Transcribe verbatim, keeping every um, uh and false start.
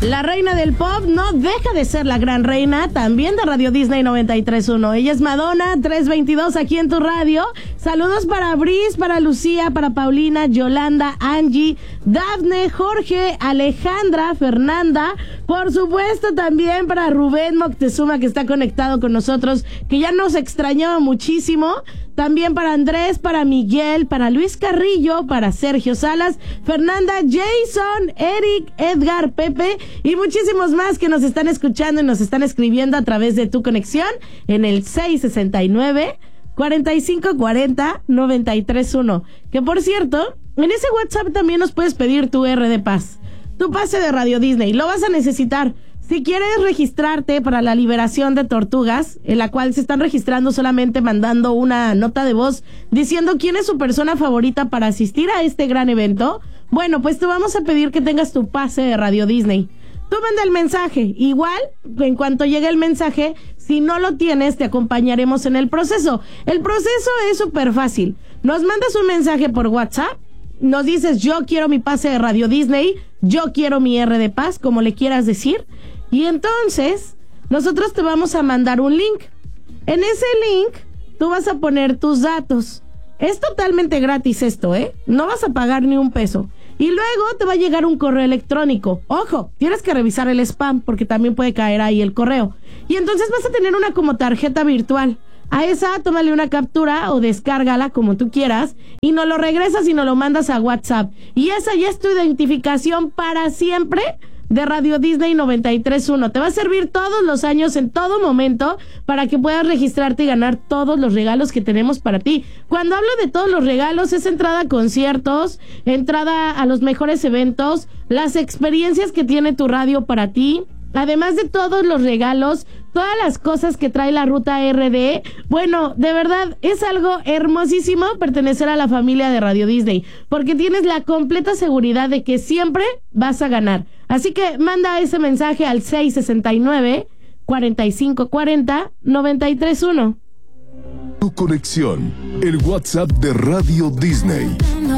La reina del pop no deja de ser la gran reina, también de Radio Disney noventa y tres punto uno. Ella es Madonna, tres veintidós aquí en tu radio. Saludos para Brice, para Lucía, para Paulina, Yolanda, Angie, Dafne, Jorge, Alejandra, Fernanda. Por supuesto también para Rubén Moctezuma, que está conectado con nosotros, que ya nos extrañaba muchísimo. También para Andrés, para Miguel, para Luis Carrillo, para Sergio Salas, Fernanda, Jason, Eric, Edgar, Pepe y muchísimos más que nos están escuchando y nos están escribiendo a través de tu conexión en el seis sesenta y nueve, cuarenta y cinco cuarenta, noventa y tres uno. Que por cierto, en ese WhatsApp también nos puedes pedir tu R de Paz, tu pase de Radio Disney. Lo vas a necesitar. Si quieres registrarte para la liberación de tortugas, en la cual se están registrando solamente mandando una nota de voz diciendo quién es su persona favorita para asistir a este gran evento, bueno, pues te vamos a pedir que tengas tu pase de Radio Disney. Tú manda el mensaje. Igual, en cuanto llegue el mensaje, si no lo tienes, te acompañaremos en el proceso. El proceso es súper fácil. Nos mandas un mensaje por WhatsApp, nos dices, yo quiero mi pase de Radio Disney, yo quiero mi R de Paz, como le quieras decir. Y entonces, nosotros te vamos a mandar un link. En ese link, tú vas a poner tus datos. Es totalmente gratis esto, ¿eh? No vas a pagar ni un peso. Y luego te va a llegar un correo electrónico. Ojo, tienes que revisar el spam, porque también puede caer ahí el correo. Y entonces vas a tener una como tarjeta virtual. A esa, tómale una captura o descárgala como tú quieras y nos lo regresas y nos lo mandas a WhatsApp. Y esa ya es tu identificación para siempre de Radio Disney noventa y tres punto uno. Te va a servir todos los años, en todo momento, para que puedas registrarte y ganar todos los regalos que tenemos para ti. Cuando hablo de todos los regalos, es entrada a conciertos, entrada a los mejores eventos, las experiencias que tiene tu radio para ti. Además de todos los regalos, todas las cosas que trae la ruta R D, bueno, de verdad, es algo hermosísimo pertenecer a la familia de Radio Disney, porque tienes la completa seguridad de que siempre vas a ganar. Así que manda ese mensaje al seis sesenta y nueve, cuarenta y cinco cuarenta, noventa y tres uno. Tu conexión, el WhatsApp de Radio Disney.